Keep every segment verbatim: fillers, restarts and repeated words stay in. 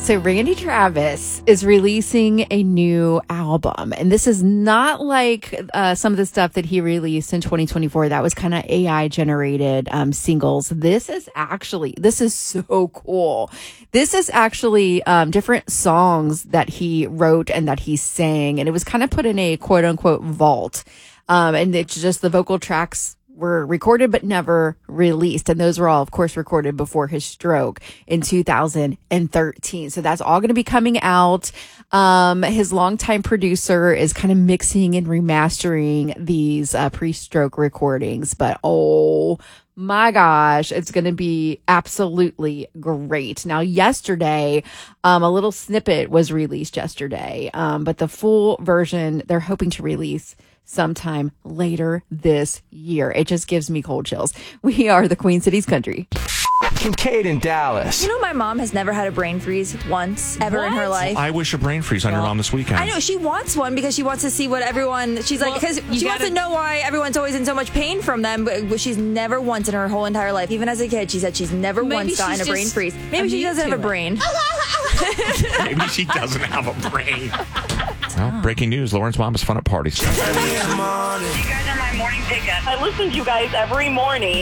So Randy Travis is releasing a new album, and this is not like uh, some of the stuff that he released in twenty twenty-four that was kind of A I generated um, singles. This is actually, this is so cool. This is actually um, different songs that he wrote and that he sang, and it was kind of put in a quote unquote vault. Um, and it's just the vocal tracks were recorded but never released. And those were all, of course, recorded before his stroke in two thousand thirteen. So that's all going to be coming out. Um, his longtime producer is kind of mixing and remastering these uh, pre-stroke recordings. But oh my gosh, it's going to be absolutely great. Now, yesterday, um, a little snippet was released yesterday, um, but the full version they're hoping to release sometime later this year. It just gives me cold chills. We are the Queen Cities Country. Kincaid in Dallas. You know, my mom has never had a brain freeze once ever What? in her life. I wish a brain freeze on your mom this weekend. I know, she wants one because she wants to see what everyone, she's like, Well, because you she wants gotta- to know why everyone's always in so much pain from them, but she's never once in her whole entire life, even as a kid, she said she's never Maybe once gotten a she's brain just freeze. Maybe she immune doesn't to have a it. brain. Maybe she doesn't have a brain. Well, breaking news. Lauren's mom is fun at parties. You guys are my morning pickup. I listen to you guys every morning.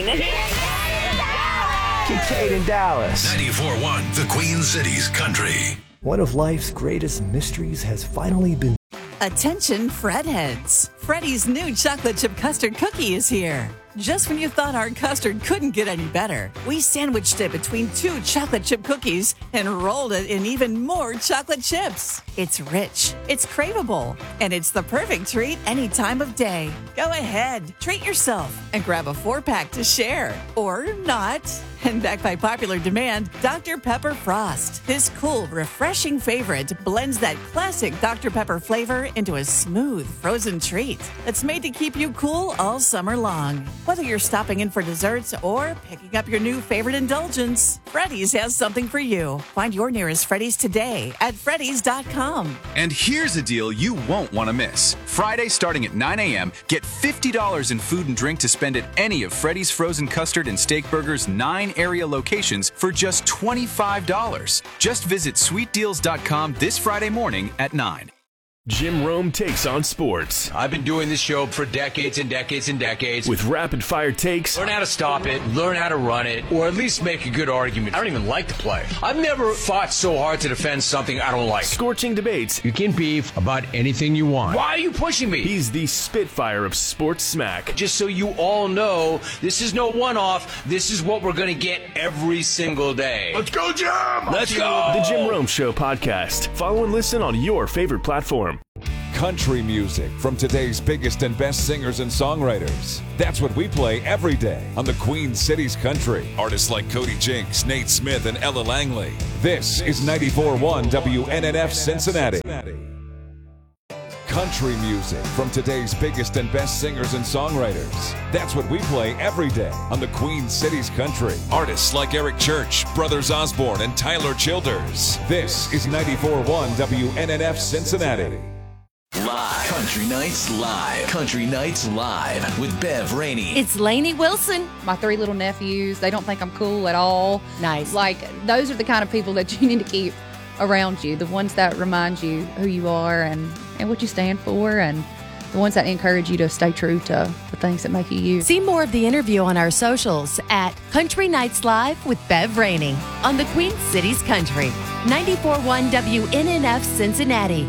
Kincaid in Dallas. ninety-four point one The Queen Cities Country. One of life's greatest mysteries has finally been... Attention, Fredheads. Freddy's new chocolate chip custard cookie is here. Just when you thought our custard couldn't get any better, we sandwiched it between two chocolate chip cookies and rolled it in even more chocolate chips. It's rich, it's craveable, and it's the perfect treat any time of day. Go ahead, treat yourself, and grab a four-pack to share. Or not. And backed by popular demand, Doctor Pepper Frost. This cool, refreshing favorite blends that classic Doctor Pepper flavor into a smooth, frozen treat that's made to keep you cool all summer long. Whether you're stopping in for desserts or picking up your new favorite indulgence, Freddy's has something for you. Find your nearest Freddy's today at Freddy's dot com. And here's a deal you won't want to miss. Friday starting at nine a.m., get fifty dollars in food and drink to spend at any of Freddy's Frozen Custard and Steak Burgers nine area locations for just twenty-five dollars. Just visit sweet deals dot com this Friday morning at nine. Jim Rome takes on sports. I've been doing this show for decades and decades and decades. With rapid-fire takes. Learn how to stop it, learn how to run it, or at least make a good argument. I don't even like to play. I've never fought so hard to defend something I don't like. Scorching debates. You can beef about anything you want. Why are you pushing me? He's the Spitfire of sports smack. Just so you all know, this is no one-off. This is what we're going to get every single day. Let's go, Jim! Let's go! The Jim Rome Show podcast. Follow and listen on your favorite platform. Country music from today's biggest and best singers and songwriters. That's what we play every day on the Queen Cities Country. Artists like Cody Jinks, Nate Smith, and Ella Langley. This is ninety-four point one W N N F Cincinnati. Country music from today's biggest and best singers and songwriters. That's what we play every day on the Queen Cities Country. Artists like Eric Church, Brothers Osborne, and Tyler Childers. This is ninety-four point one W N N F Cincinnati. Live. Country Nights Live. Country Nights Live with Bev Rainey. It's Lainey Wilson. My three little nephews, they don't think I'm cool at all. Nice. Like, those are the kind of people that you need to keep around you. The ones that remind you who you are and, and what you stand for, and the ones that encourage you to stay true to the things that make you you. See more of the interview on our socials at Country Nights Live with Bev Rainey on the Queen Cities Country. ninety-four point one W N N F Cincinnati.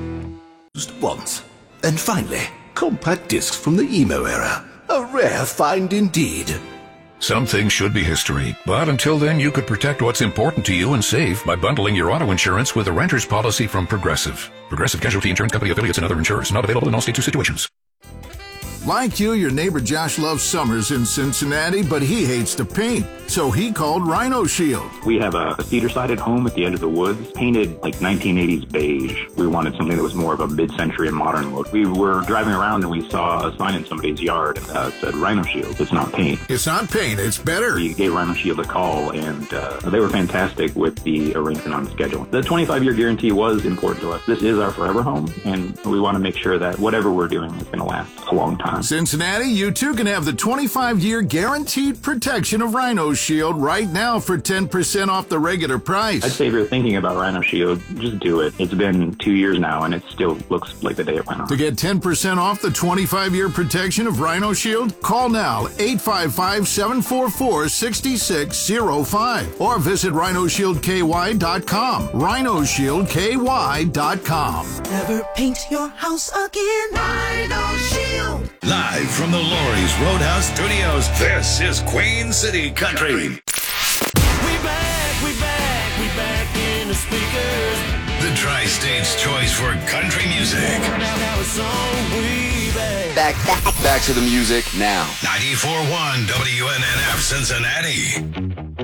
Once. And finally, compact discs from the emo era. A rare find indeed. Some things should be history, but until then you could protect what's important to you and save by bundling your auto insurance with a renter's policy from Progressive. Progressive Casualty Insurance Company affiliates and other insurers. Not available in all states or situations. Like you, your neighbor Josh loves summers in Cincinnati, but he hates to paint. So he called Rhino Shield. We have a, a cedar-sided home at the edge of the woods, painted like nineteen eighties beige. We wanted something that was more of a mid-century and modern look. We were driving around and we saw a sign in somebody's yard that uh, said Rhino Shield. It's not paint. It's not paint, it's better. We gave Rhino Shield a call, and uh, they were fantastic with the arrangement on the schedule. The twenty-five year guarantee was important to us. This is our forever home, and we want to make sure that whatever we're doing is going to last a long time. time. Cincinnati, you too can have the twenty-five year guaranteed protection of Rhino Shield right now for ten percent off the regular price. I'd say if you're thinking about Rhino Shield, just do it. It's been two years now, and it still looks like the day it went on. To get ten percent off the twenty-five year protection of Rhino Shield, call now eight five five, seven four four, six six zero five or visit rhino shield k y dot com. rhino shield k y dot com. Never paint your house again. Rhino Shield. Live from the Lori's Roadhouse Studios, this is Queen City Country. We back, we back, we back in the speakers. The Tri-State's choice for country music. Now, now it's on, we back. Back, back, back to the music now. ninety-four point one W N N F Cincinnati.